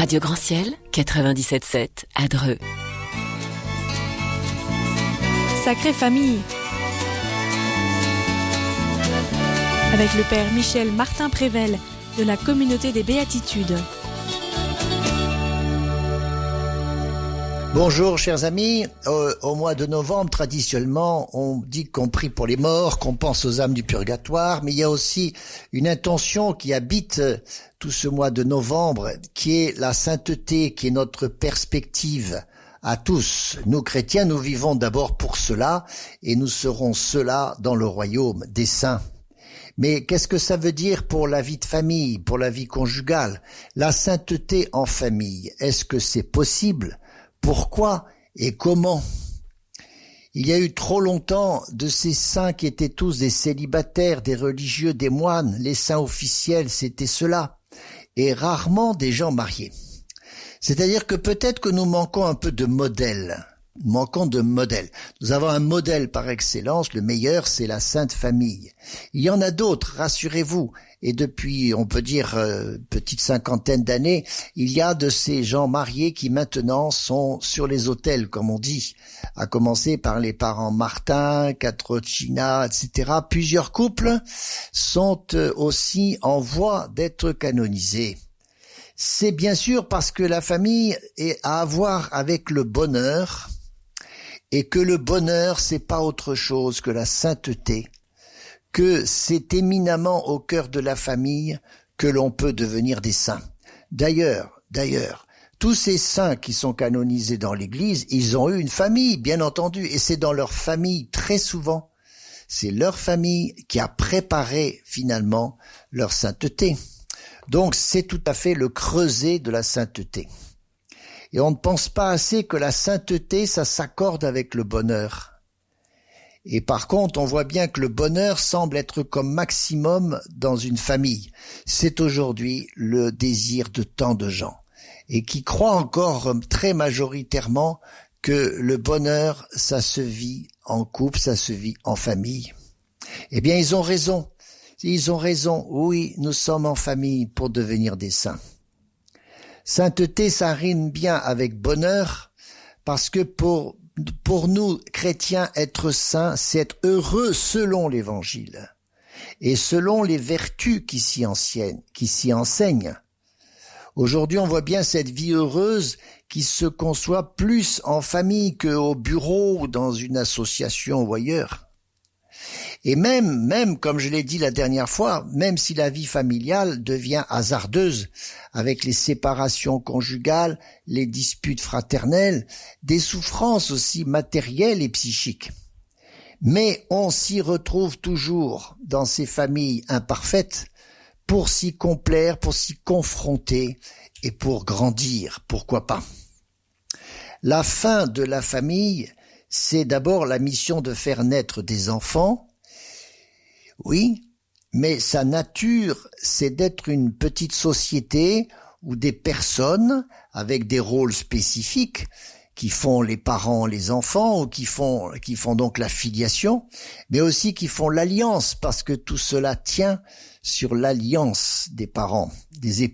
Radio Grand Ciel, 97.7 à Dreux. Sacrée famille. Avec le père Michel Martin Prével de la communauté des Béatitudes. Bonjour chers amis, au mois de novembre traditionnellement on dit qu'on prie pour les morts, qu'on pense aux âmes du purgatoire, mais il y a aussi une intention qui habite tout ce mois de novembre qui est la sainteté, qui est notre perspective à tous. Nous chrétiens, nous vivons d'abord pour cela et nous serons cela dans le royaume des saints. Mais qu'est-ce que ça veut dire pour la vie de famille, pour la vie conjugale? La sainteté en famille, est-ce que c'est possible? Pourquoi et comment? Il y a eu trop longtemps de ces saints qui étaient tous des célibataires, des religieux, des moines. Les saints officiels, c'était cela. Et rarement des gens mariés. C'est-à-dire que peut-être que nous manquons un peu de modèle. Nous avons un modèle par excellence, le meilleur, c'est la Sainte Famille. Il y en a d'autres, rassurez-vous. Et depuis, on peut dire, petite cinquantaine d'années, il y a de ces gens mariés qui maintenant sont sur les autels, comme on dit, à commencer par les parents Martin, Catrocina, etc. Plusieurs couples sont aussi en voie d'être canonisés. C'est bien sûr parce que la famille est à avoir avec le bonheur, et que le bonheur, c'est pas autre chose que la sainteté, que c'est éminemment au cœur de la famille que l'on peut devenir des saints. D'ailleurs, tous ces saints qui sont canonisés dans l'Église, ils ont eu une famille, bien entendu, et c'est dans leur famille, très souvent, c'est leur famille qui a préparé finalement leur sainteté. Donc c'est tout à fait le creuset de la sainteté. Et on ne pense pas assez que la sainteté, ça s'accorde avec le bonheur. Et par contre, on voit bien que le bonheur semble être comme maximum dans une famille. C'est aujourd'hui le désir de tant de gens. Et qui croient encore très majoritairement que le bonheur, ça se vit en couple, ça se vit en famille. Eh bien, ils ont raison. Ils ont raison. Oui, nous sommes en famille pour devenir des saints. Sainteté, ça rime bien avec bonheur, parce que pour nous, chrétiens, être saints, c'est être heureux selon l'Évangile et selon les vertus qui s'y enseignent. Aujourd'hui, on voit bien cette vie heureuse qui se conçoit plus en famille qu'au bureau ou dans une association ou ailleurs. Et même, comme je l'ai dit la dernière fois, même si la vie familiale devient hasardeuse, avec les séparations conjugales, les disputes fraternelles, des souffrances aussi matérielles et psychiques. Mais on s'y retrouve toujours dans ces familles imparfaites pour s'y complaire, pour s'y confronter et pour grandir, pourquoi pas. La fin de la famille, c'est d'abord la mission de faire naître des enfants. Oui, mais sa nature, c'est d'être une petite société où des personnes avec des rôles spécifiques qui font les parents, les enfants, ou qui font donc la filiation, mais aussi qui font l'alliance, parce que tout cela tient sur l'alliance des parents, des époux.